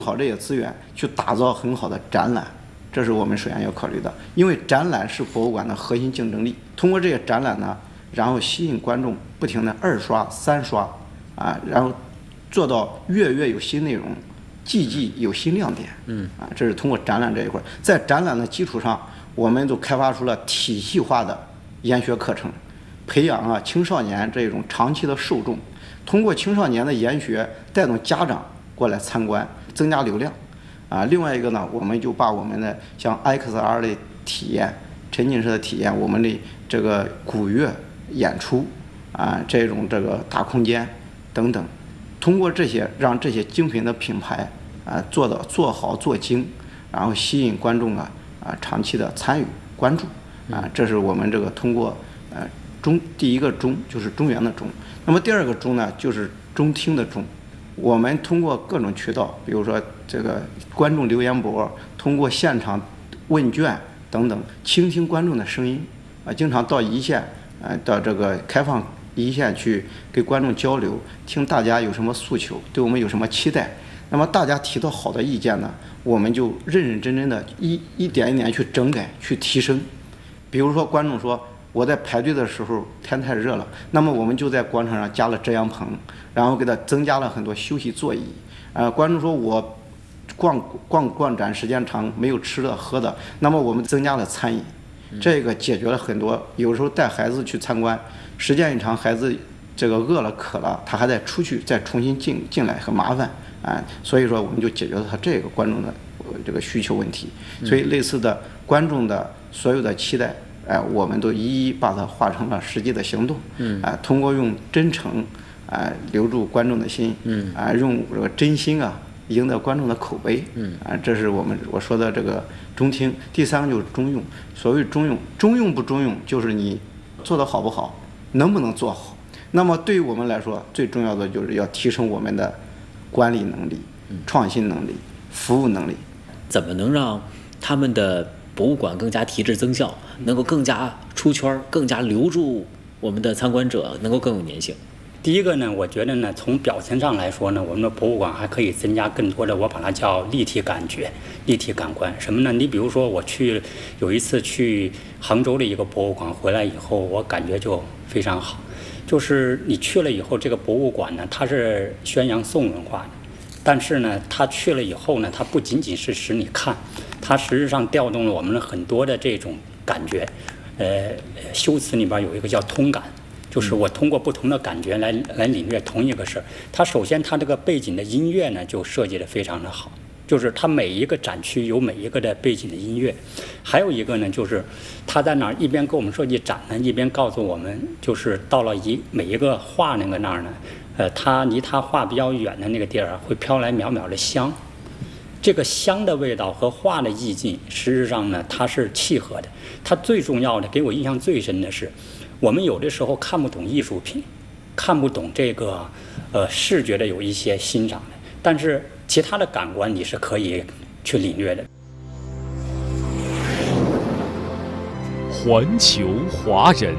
好这些资源去打造很好的展览，这是我们首先要考虑的。因为展览是博物馆的核心竞争力。通过这些展览呢，然后吸引观众不停的2刷、3刷然后做到月月有新内容，季季有新亮点。这是通过展览这一块。在展览的基础上，我们都开发出了体系化的研学课程，培养青少年这种长期的受众。通过青少年的研学，带动家长过来参观，增加流量。另外一个呢，我们就把我们的像 XR 的体验、沉浸式的体验，我们的这个古乐演出这种这个大空间等等，通过这些让这些精品的品牌做好做精，然后吸引观众长期的参与关注这是我们这个通过第一个中就是中原的中，那么第二个中呢就是中听的中。我们通过各种渠道，比如说这个观众留言簿，通过现场问卷等等，倾听观众的声音经常到一线到这个开放一线去跟观众交流，听大家有什么诉求，对我们有什么期待。那么大家提到好的意见呢，我们就认认真真的一点一点去整改去提升。比如说观众说我在排队的时候天太热了，那么我们就在广场上加了遮阳棚，然后给他增加了很多休息座椅。观众说我逛展时间长没有吃的喝的，那么我们增加了餐饮，这个解决了很多。有时候带孩子去参观，时间一长，孩子这个饿了渴了，他还得出去再重新进来，很麻烦所以说我们就解决了他这个观众的这个需求问题。所以类似的观众的所有的期待我们都一一把它化成了实际的行动。通过用真诚留住观众的心，用这个真心赢得观众的口碑。这是我说的这个中听。第三个就是中用。所谓中用，中用不中用，就是你做得好不好，能不能做好。那么对于我们来说，最重要的就是要提升我们的管理能力、创新能力、服务能力。 怎么能让他们的博物馆更加提质增效，能够更加出圈，更加留住我们的参观者，能够更有粘性？ 第一个呢，我觉得呢，从表现上来说呢，我们的博物馆还可以增加更多的，我把它叫立体感觉、立体感官。什么呢？你比如说，我有一次去杭州的一个博物馆，回来以后，我感觉就非常好。就是你去了以后，这个博物馆呢，它是宣扬宋文化的，但是呢，它去了以后呢，它不仅仅是使你看，它实质上调动了我们很多的这种感觉。修辞里边有一个叫通感。就是我通过不同的感觉来领略同一个事儿。它首先它这个背景的音乐呢就设计得非常的好，就是它每一个展区有每一个的背景的音乐。还有一个呢，就是它在那儿一边给我们设计展呢，一边告诉我们，就是到了每一个画那儿呢，它离它画比较远的那个地儿会飘来渺渺的香。这个香的味道和画的意境，实质上呢它是契合的。它最重要的，给我印象最深的是，我们有的时候看不懂艺术品，看不懂这个视觉的有一些欣赏的，但是其他的感官你是可以去领略的。 环球华人，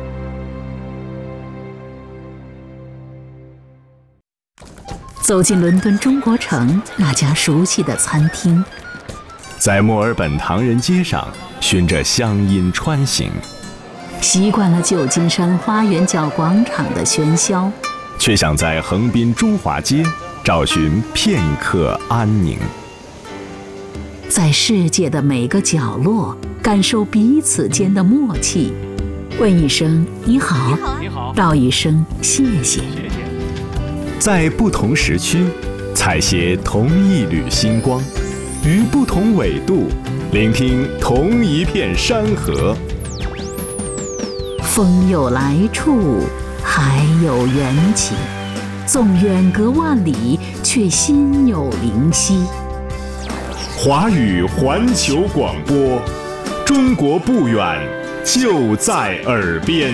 走进伦敦中国城那家熟悉的餐厅， 在墨尔本唐人街上循着乡音穿行， 习惯了旧金山花园角广场的喧嚣， 却想在横滨中华街找寻片刻安宁。 在世界的每个角落感受彼此间的默契，问一声你好，道一声谢谢。 在不同时区采撷同一缕星光，于不同纬度聆听同一片山河。 风有来处，海有缘起，纵远隔万里，却心有灵犀。 华语环球广播，中国不远，就在耳边。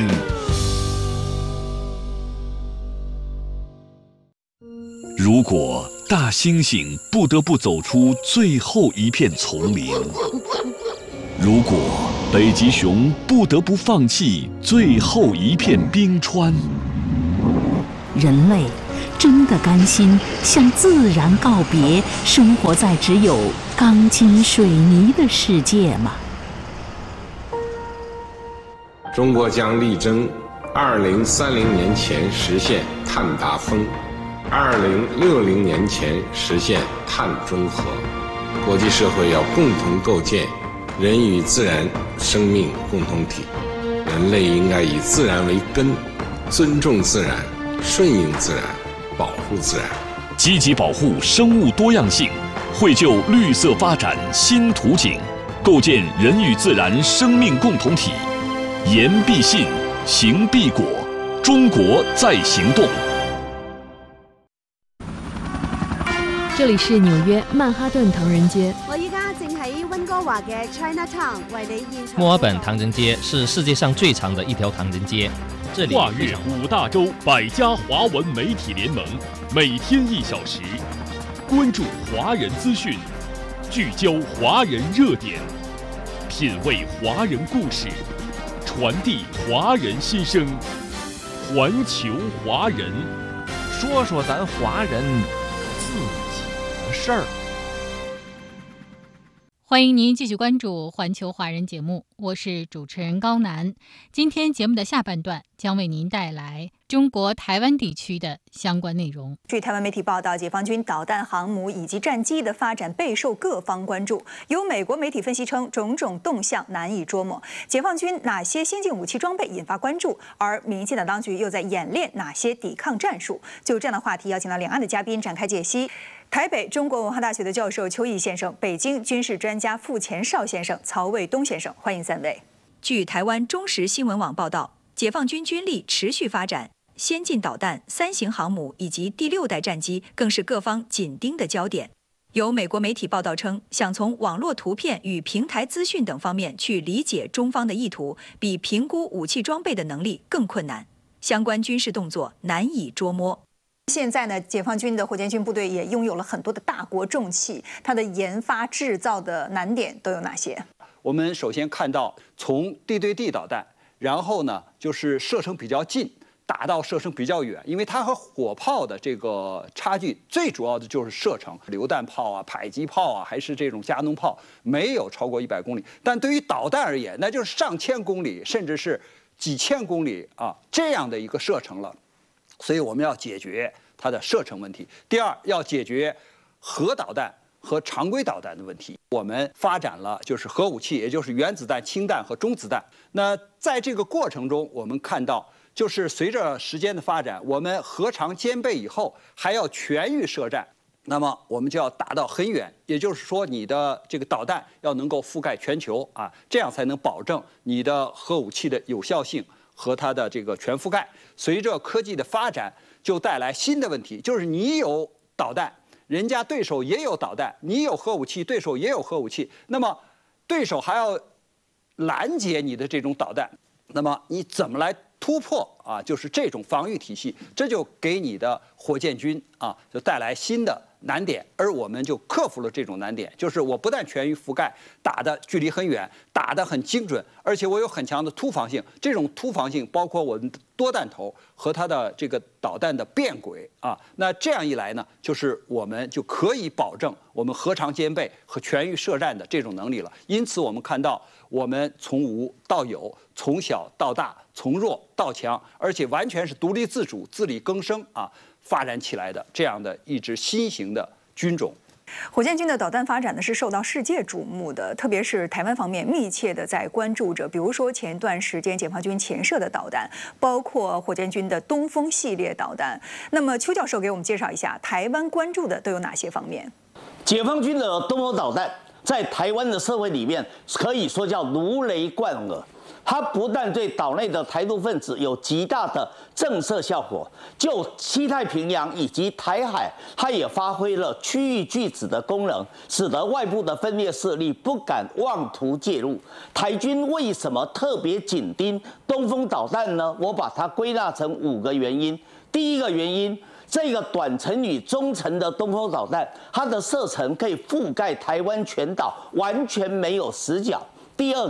如果大猩猩不得不走出最后一片丛林，如果北极熊不得不放弃最后一片冰川， 人类真的甘心向自然告别，生活在只有钢筋水泥的世界吗？ 中国将力争2030年前实现碳达峰，2060年前实现碳中和。国际社会要共同构建人与自然生命共同体，人类应该以自然为根，尊重自然，顺应自然，保护自然， 积极保护生物多样性，绘就绿色发展新图景，构建人与自然生命共同体。言必信，行必果，中国在行动。 这里是纽约曼哈顿唐人街。 我依家正喺温哥華嘅 Chinatown 為你現場。 墨爾本唐人街是世界上最長的一條唐人街。這裡跨越5大洲100家華文媒體聯盟，每天1小時，關注華人資訊，聚焦華人熱點，品味華人故事，傳遞華人心聲。環球華人， 說說咱華人自己的事兒。 欢迎您继续关注环球华人节目，我是主持人高楠。今天节目的下半段将为您带来中国台湾地区的相关内容。 据台湾媒体报道，解放军导弹、航母以及战机的发展备受各方关注。有美国媒体分析称，种种动向难以捉摸，解放军哪些先进武器装备引发关注，而民进党当局又在演练哪些抵抗战术？就这样的话题，邀请到两岸的嘉宾展开解析。台北中国文化大学的教授邱毅先生，北京军事专家傅前绍先生、曹卫东先生，欢迎三位。据台湾中时新闻网报道，解放军军力持续发展，先进导弹、3型航母以及第6代战机更是各方紧盯的焦点。有美国媒体报道称，想从网络图片与平台资讯等方面去理解中方的意图，比评估武器装备的能力更困难，相关军事动作难以捉摸。现在呢，解放军的火箭军部队也拥有了很多的大国重器，它的研发制造的难点都有哪些？ 我们首先看到，从地对地导弹，然后呢就是射程比较近，打到射程比较远，因为它和火炮的这个差距，最主要的就是射程，榴弹炮啊、迫击炮啊，还是这种加农炮，没有超过100公里。但对于导弹而言，那就是上千公里，甚至是几千公里啊这样的一个射程了。所以我们要解决它的射程问题。第二，要解决核导弹和常规导弹的问题。我们发展了就是核武器，也就是原子弹、氢弹和中子弹。那在这个过程中，我们看到，就是随着时间的发展，我们核常兼备以后，还要全域射战。那么我们就要打到很远，也就是说，你的这个导弹要能够覆盖全球啊，这样才能保证你的核武器的有效性和它的这个全覆盖。随着科技的发展，就带来新的问题，就是你有导弹，人家对手也有导弹；你有核武器，对手也有核武器。那么，对手还要拦截你的这种导弹，那么你怎么来突破啊？就是这种防御体系，这就给你的火箭军啊，就带来新的难点。而我们就克服了这种难点，就是我不但全域覆盖，打的距离很远，打得很精准，而且我有很强的突防性。这种突防性包括我们的多弹头和它的这个导弹的变轨啊。那这样一来呢，就是我们就可以保证我们核常兼备和全域射战的这种能力了。因此，我们看到我们从无到有，从小到大，从弱到强，而且完全是独立自主、自力更生啊发展起来的这样的一支新型的军种。火箭军的导弹发展呢是受到世界瞩目的，特别是台湾方面密切的在关注着。比如说前段时间解放军前射的导弹，包括火箭军的东风系列导弹。那么邱教授给我们介绍一下，台湾关注的都有哪些方面？ 解放军的东风导弹在台湾的社会里面可以说叫如雷贯耳。它不但对岛内的台独分子有极大的震慑效果，就西太平洋以及台海，它也发挥了区域拒止的功能，使得外部的分裂势力不敢妄图介入。台军为什么特别紧盯东风导弹呢？我把它归纳成5个原因。第一个原因，这个短程与中程的东风导弹，它的射程可以覆盖台湾全岛，完全没有死角。第二个，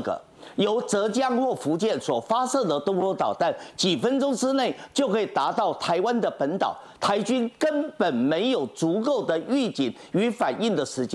由浙江或福建所发射的东风导弹，几分钟之内就可以达到台湾的本岛，台军根本没有足够的预警与反应的时间。